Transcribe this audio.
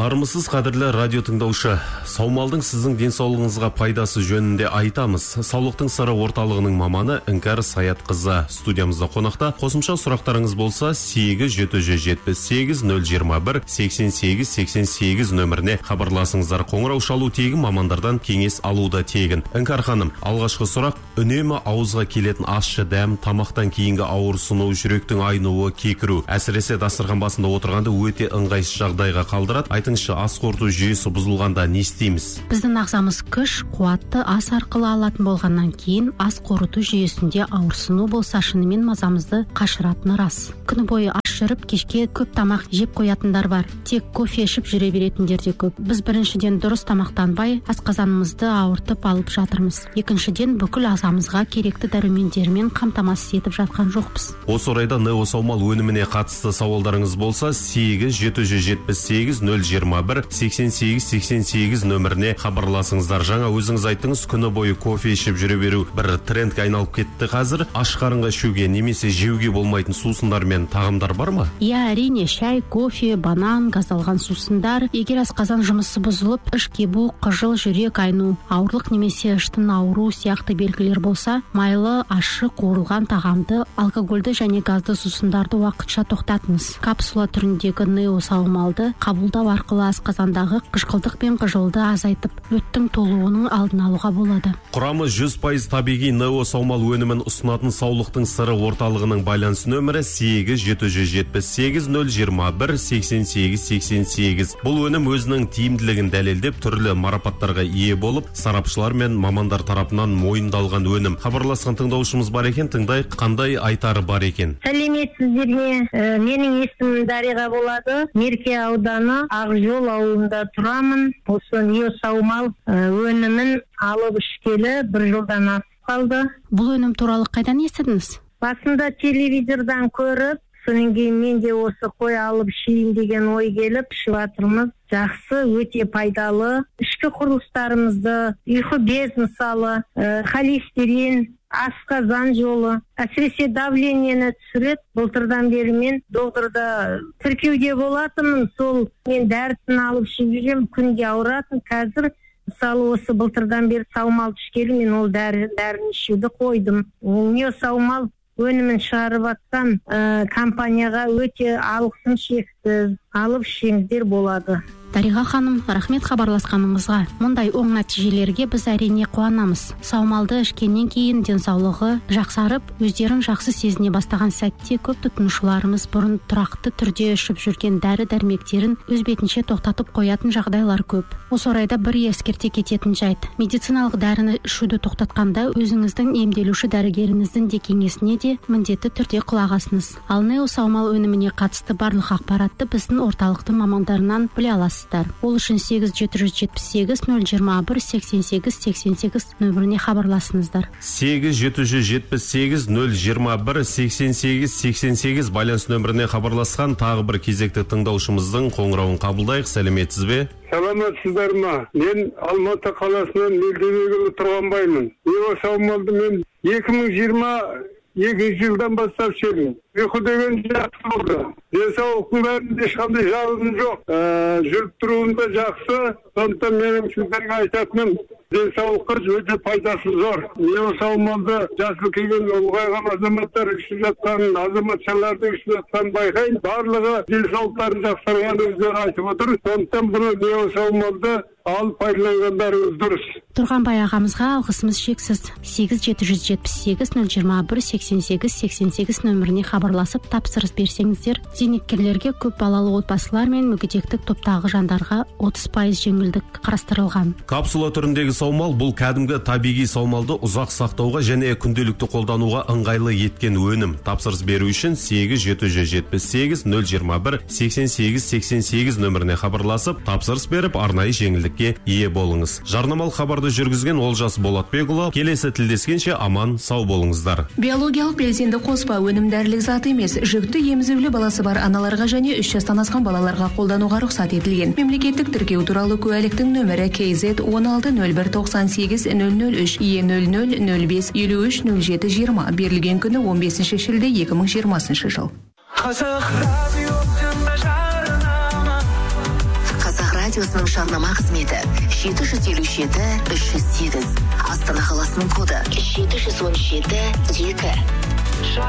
Армысыз қадірлі радио тыңдаушы. Саумалдың сіздің денсаулығыңызға пайдасы жөнінде айтамыз. Саулықтың сыры орталығының маманы Іңкәр Саятқызы студиямызда қонақта. Қосымша сұрақтарыңыз болса 8-778-021-88-88 нөміріне хабарласыңыздар. Қоңырау шалу тегін, мамандардан кеңес алуда тегін. Іңкәр ханым, алғашқы сұрақ: үнемі ауызға келетін ащы дәм, тамақтан кейінгі ауырсыну, жүректің айнуы, кекіру, әсіресе дастархан басында отырғанда өте ыңғайсыз жағдайға қалдырады. Айтыңызшы, ас қорыту жүйесі бұзылғанда не істейміз? Біздің ағзамыз күш, қуатты ас арқылы алатын болғаннан кейін ас қорыту жүйесінде ауырсыну болса шынымен мазамызды қашыратыны рас. Күні бойы аш жүріп, кешке көп тамақ жеп қоятындар бар. Тек кофе ішіп жүре беретіндер де көп. Біз біріншіден дұрыс тамақтанбай, асқазанымызды ауыртып алып жатырмыз. Екіншіден бүкіл ағзамызға керекті дәрумендермен қамтамасыз етіп жатқан жоқпыз. Осы орайда Неосаумал өніміне қатысты сауалдарыңыз болса 8-778-021-88-88 нөміріне хабарласыңыздар. Жаңа өзіңіз айттыңыз, күні бойы кофе ішіп жүре беру бір трендке айналып кетті қазір. Аш қарынға ішуге немесе жеуге болмайтын сусындар мен тағамдар бар ма? Иә, әрине, шай, кофе, банан, газдалған сусындар. Егер асқазан жұмысы бұзылып, іш кебу, қыжыл, жүрек айну, ауырлық немесе іштің ауыру сияқты белгілер болса, майлы, ащы, қуырылған тағамды, алкогольді және газды сусындарды уақытша тоқтатыңыз. Капсула түріндегі Неосаумалды қабылдау арқылы асқазандағы қышқылдық пен қыжылды азайтып, өттің толуының алдын алуға болады. Құрамы 100% табиғи Неосаумал өнімін ұсынатын саулықтың сыры орталығының байланыс нөмірі 8-778-021-88-88. Бұл өнім өзінің тиімділігін дәлелдеп, түрлі марапаттарға ие болып, сарапшылар мен мамандар тарапынан мойындалған өнім. Хабарласқан тыңдаушымыз бар екен, тыңдайық, қандай айтары бар екен? Сәлеметсіздер ме? Менің есімім Дариға болады. Мерке ауданы Ақжол ауылында тұрамын. Осы Неосаумал өнімін алып ішкелі 1 жылдан асып қалды. Бұл өнім туралы қайдан естідіңіз? Басында телевизордан көріп, содан кейін мен де осы қой алып ішейін деген ой келіп ішіп жатырмыз. Жақсы, өте пайдалы. Ішкі құрылыстарымызды, ұйқы без мысалы, холестерин, асқазан жолы, әсіресе давлениені түсіреді. Былтырдан бері мен докторда тіркеуде болатынмын, сол мен дәрісін алып ішіп жүрем, күнде ауыратын. Қазір мысалы осы былтырдан бері саумал ішкелі мен ол дәріні ішуді қойдым. Неосаумал өнімін шығарып жатқан компанияға өте алғысым шексіз. Алып ішіңіздер болады. Дариға ханым, рахмет хабарласқаныңызға. Мұндай оң нәтижелерге біз әрине қуанамыз. Саумалды ішкеннен кейін денсаулығы жақсарып, өздерін жақсы сезіне бастаған сәтте көп тұтынушыларымыз бұрын тұрақты түрде ішіп жүрген дәрі-дәрмектерін өз бетінше тоқтатып қоятын жағдайлар көп. Осы орайда бір ескерте кететін жайт: медициналық дәріні ішуді тоқтатқанда өзіңіздің емделуші дәрігеріңіздің де кеңесіне де міндетті түрде құлақ асыңыз. Ал Неосаумал өніміне қатысты барлық ақпаратты біздің орталықтың мамандарынан біле аласыз. Ол үшін 8-778-021-88-88 нөміріне хабарласыңыздар. 8-778-021-88-88 байланыс нөміріне хабарласқан тағы бір кезекті тыңдаушымыздың қоңырауын қабылдайық. Сәлеметсіз бе? Саламатсыздар ма? Мен Алматы қаласынан Мелдебекұлы Тұрғанбаймын. Неосаумалды мен 2022 жылдан бастап ішемін. Ұйқы деген жақсы болды. Денсаулықтың бәрінде ешқандай жалын жоқ. Жүріп тұруым да жақсы. Сондықтан менің сіздерге айтатыным, денсаулыққа өте пайдасы зор. Неосаумалды жасы келген ұлғайған азаматтар ішіп жатқан, азаматшаларды ішіп жатқан байқайын. Барлығы денсаулықтарын жақсарғанын өздері айтып отыр. Сондықтан бұны Неосаумалды алып пайдаланғандарыңыз дұрыс. Тұрғанбай ағамызға алғысымыз шексіз. 8-778-021-88-88 нөміріне хабарласып тапсырыс берсеңіздер, зейнеткерлерге, көп балалы отбасылар мен мүгедектік топтағы жандарға 30% жеңілдік қарастырылған. Капсула түріндегі саумал бұл кәдімгі табиғи саумалды ұзақ сақтауға және күнделікті қолдануға ыңғайлы еткен өнім. Тапсырыс беру үшін 8-778-021-88-88 нөміріне хабарласып, тапсырыс беріп, арнайы жеңілдікке ие болыңыз. Жарнамалық хабарды жүргізген Олжас Болатбекұлы. Келесі тілдескенше аман сау болыңыздар. Биологиялық белсенді қоспа өнім дәрілік зат емес, жүкті емізулі баласы бар аналарға және 3 жастан асқан балаларға қолдануға рұқсат етілген. Мемлекеттік тіркеу туралы куәліктің нөмірі KZ 16-01-98-003 E00-05-53-07-20 берілген күні 15 шілде 2020 жыл. Қазақ радиосының жарнама қызметі 757-308. Астана қаласының коды 717-2.